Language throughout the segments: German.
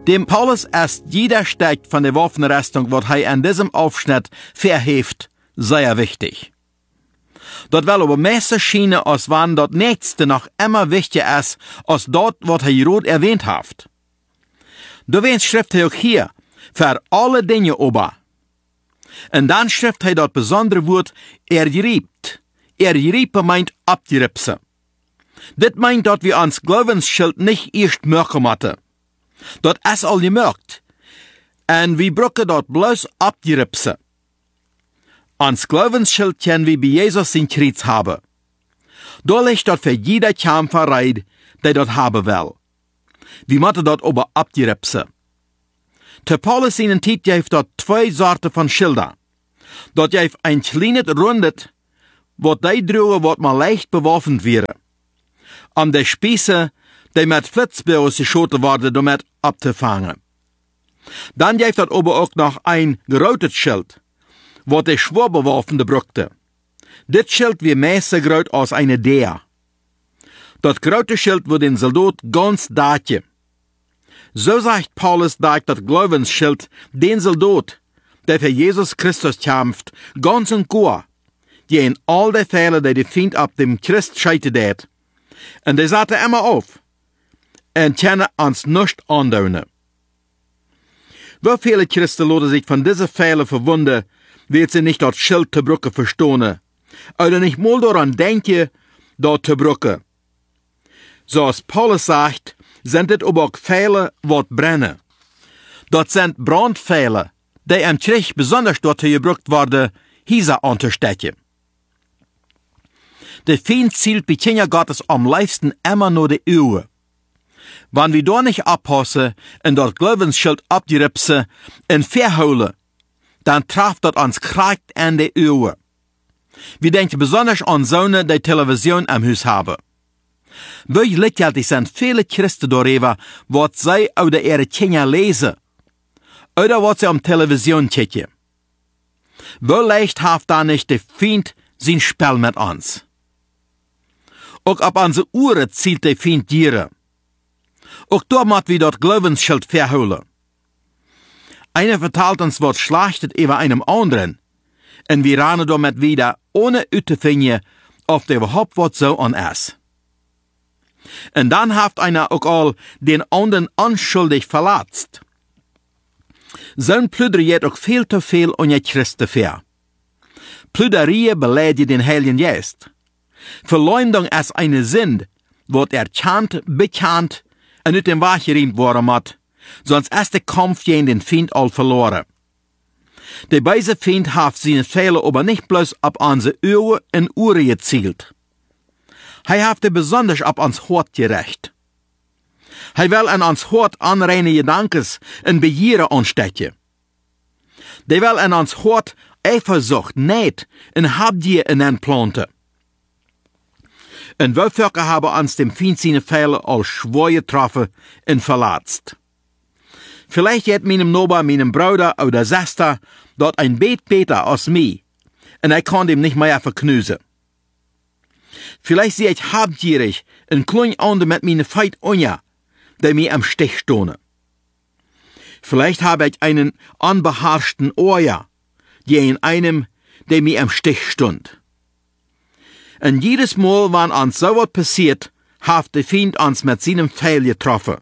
Dem Paulus erst jeder Stück von der Waffenrüstung, was er in diesem Aufschnitt verheeft, sehr wichtig. Dort will aber meiste schienen, als wann dort nächste noch immer wichtiger ist, als dort, was er gerade erwähnt hat. Du wennst schreibt er auch hier, für alle Dinge ober. Und dann schreibt er dort besondere Wort, geriebt. Geriepen meint abgeripsen. Dit meint dort wir ans Glaubensschild nicht erst mörken matte. Dort ist all gemerkt. Und wir brücken dort bloß abgeripsen. Ans Glaubensschild können wir bei Jesus in Kreuz haben. Da liegt dort für jeder Kämpfer reid, der dort haben will. Wir müssen dort aber abgeripsen. Te Paulus in Zeit gibt dort zwei Sorten von Schilder. Dort gibt ein kleines Rundet, wo die drohen, wat man leicht beworfen wäre. An der Spieße, die mit Flitzbüros geschoten worden, damit abzufangen. Dann gibt dort aber auch noch ein geroutes Schild, wo der Schwurbeworfene brückte. Dit Schild wie meiste groot als eine Dea. Dat grote Schild wird den Soldat ganz daatje. So sagt Paulus, dass das Glaubensschild den Soldat, der für Jesus Christus kämpft, ganz und gar, die in all den Fällen, die Feind ab dem Christ scheitert, und der sagte immer auf, und können uns nicht andauern. Wo viele Christen lassen sich von diesen Fällen verwunden, wird sie nicht das Schild zu brücken verstehen, oder nicht mal daran denken, dort zu brücken. So als Paulus sagt, sind es aber auch Pfeile, die brennen. Dort sind Brandpfeile, die im Krieg besonders dort gebraucht worden, hier unterstechen. Der Feind zielt bei Kinder Gottes am liebsten immer nur die Uhr. Wenn wir da nicht abpassen und dort Glaubensschild abgeripsen und verholen, dann trifft dort uns kragt an die Uhr. Wir denken besonders an Söhne, die Television am Haus haben. Wirklich sind viele Christen darüber, was sie oder ihre Kinder lesen, oder was sie am Television kicken. Wo leicht haft da nicht der Feind sein Spiel mit uns? Auch ab unsere Uhren zielt der Feind Tiere. Auch da muss wir dort Glaubensschild verholen. Einer verteilt uns, was schlachtet über einem anderen, und wir rennen damit wieder, ohne zu finden, ob der überhaupt was so an ist. Und dann haft einer auch all den anderen unschuldig verletzt. Zo'n plüderiert auch viel zu viel an je Christen ver. Plüderie beleidigt den Heiligen Geist. Verleumdung ist eine Sünde, wird erkannt, bekannt und nicht im Weg geriemt worden hat, sonst ist der Kampf gegen den Feind all verloren. Der böse Feind hat seine Fehler aber nicht bloß ab unsere Ohren und Ohren gezielt. Er hat besonders ab ans Hort gerecht. Er will an ans Hort anreine Gedankens und Begierde anstecken. Der will an ans Hort Eifersucht, Neid und Habgier planten. Und Wölfvölker haben uns dem Feind seine Fehler als schwer getroffen und verletzt. Vielleicht hat meinem Nachbar, meinem Bruder oder Schwester dort ein Bet besser als mir, und ich kann dem nicht mehr verknüsen. Vielleicht sehe ich habgierig und klein andere mit meinen Feind unja, der mir am Stich stone. Vielleicht habe ich einen unbeherrschten Ohr, die in einem, der mir am Stich stund. Und jedes Mal, wenn uns so was passiert, hat der Feind uns mit seinem Pfeil getroffen.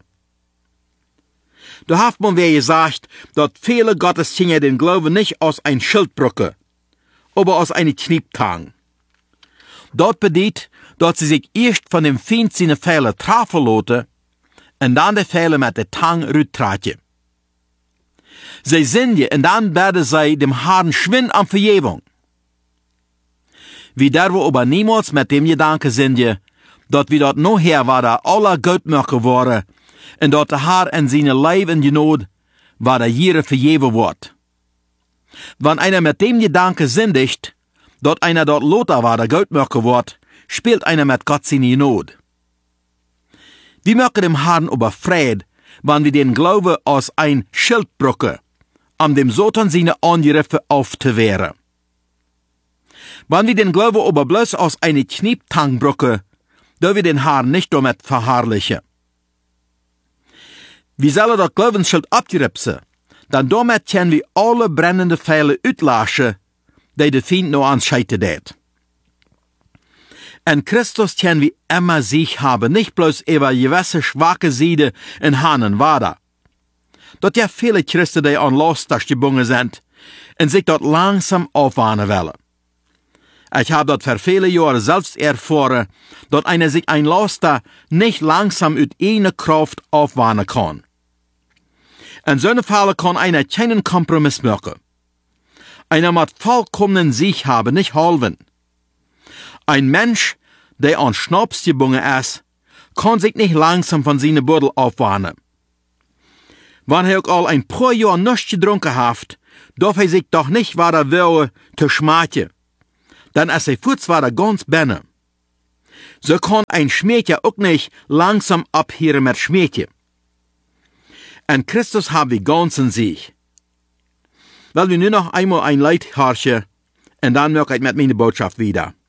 Da hat man wer gesagt, dass viele Gotteskinder den Glauben nicht aus ein Schild brücken, aber aus einer Knieptang. Dort bedeutet, dass sie sich erst von dem Feind seine Pfeile treffen lassen und dann die Pfeile mit der Tang rüttraten. Sie sind und dann werden sie dem Herrn schwind an Vergebung. Wir dürfen aber niemals mit dem Gedanken sind, dass wir dort noch her war, da aller Gottmörker waren, und dort der Herr in seine Leib in Genot war der Jere vergeben wird. Wenn einer mit dem Gedanken sündigt, dort einer dort Lothar war, der Gottmörker wird, spielt einer mit Gott seine Genot. Wir möchten dem Herrn aber Fried, wenn wir den Glauben aus ein Schild brücken, um dem Satan seine Angriffe aufzuwehren. Wenn wir den Glauben aber bloß aus einer Knieptang brücken, da wir den Herrn nicht damit verherrlichen. wie sollen dat Glaubensschild abgeripsen, dann damit können wir alle brennende Pfeile uitlaschen, die de Feind noch ans Scheite deed. En Christus können wir immer Sieg haben, nicht bloß über gewisse schwache Seite in Hanen Wader. Dort ja viele Christen, die an Losters gebunden sind, und sich dort langsam aufwarnen wollen. Ich habe dort für viele Jahre selbst erfahren, dass einer sich ein Laster nicht langsam uit eine Kraft aufwarnen kann. In so einem Fall kann einer keinen Kompromiss machen. Einer muss vollkommenen Sieg haben, nicht halben. Ein Mensch, der an Schnaps gebunden ist, kann sich nicht langsam von seinem Beutel aufwarnen. Wenn er auch all ein paar Jahre nichts getrunken hat, darf er sich doch nicht weiter will zu schmachen. Dann ist er Fuß weiter ganz benne. So kann ein Schmädchen auch nicht langsam abhören mit Schmädchen. En Christus haben wir ganzen Sieg. Weil wir nur noch einmal ein Lied herrschen, und dann möchte ich mit meiner Botschaft wieder.